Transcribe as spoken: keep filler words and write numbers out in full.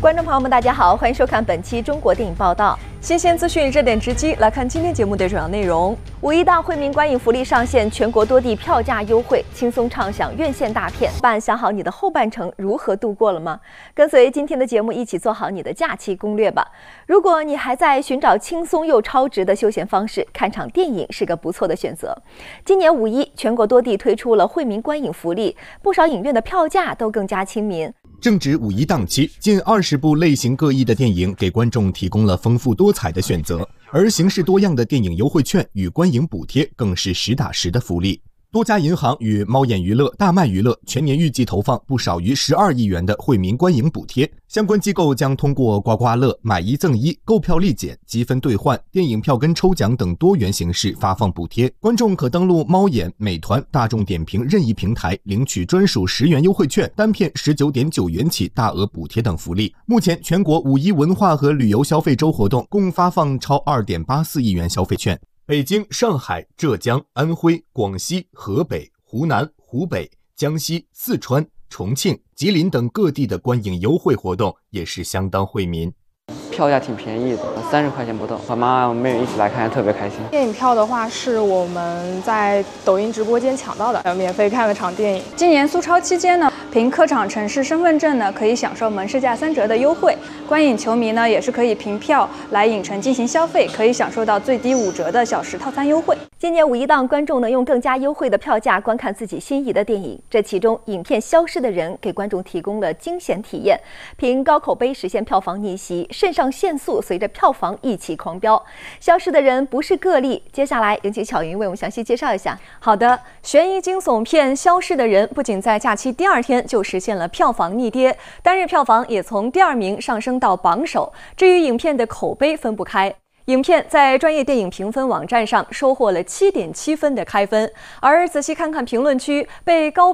观众朋友们，大家好，欢迎收看本期中国电影报道。新鲜资讯，热点直击，来看今天节目的主要内容。五一档惠民观影福利上线，全国多地票价优惠，轻松畅享院线大片。伴想好你的后半程如何度过了吗？跟随今天的节目一起做好你的假期攻略吧。如果你还在寻找轻松又超值的休闲方式，看场电影是个不错的选择。今年五一，全国多地推出了惠民观影福利，不少影院的票价都更加亲民。 正值五一档期，近二十部类型各异的电影给观众提供了丰富多彩的选择，而形式多样的电影优惠券与观影补贴更是实打实的福利。多家银行与猫眼娱乐、大麦娱乐全年预计投放不少于十二亿元的惠民观影补贴，相关机构将通过刮刮乐、买一赠一、购票立减、积分兑换、电影票根抽奖等多元形式发放补贴。观众可登录猫眼、美团、大众点评任意平台领取专属十元优惠券，单片 十九点九元起大额补贴等福利。目前全国五一文化和旅游消费周活动共发放超 二点八四亿元消费券。北京、上海、浙江、安徽、广西、河北、湖南、湖北、江西、四川、重庆、吉林等各地的观影优惠活动也是相当惠民。 票价挺便宜的，三十块钱不到，爸妈我们一起来看，特别开心。 电影票的话，是我们在抖音直播间抢到的，免费看了场电影。 今年苏超期间呢，凭科场城市身份证呢，可以享受门市价三折的优惠。观影球迷呢，也是可以凭票来影城进行消费，可以享受到最低五折的小时套餐优惠。 今年五一档，观众能用更加优惠的票价观看自己心仪的电影。这其中，影片《消失的人》给观众提供了惊险体验，凭高口碑实现票房逆袭，肾上腺素随着票房一起狂飙。《消失的人》不是个例，接下来有请巧云为我们详细介绍一下。 好的，悬疑惊悚片《消失的人》不仅在假期第二天就实现了票房逆跌，单日票房也从第二名上升到榜首，这与影片的口碑分不开。影片在专业电影评分网站上收获了 七点七分的开分，而仔细看看评论区，被高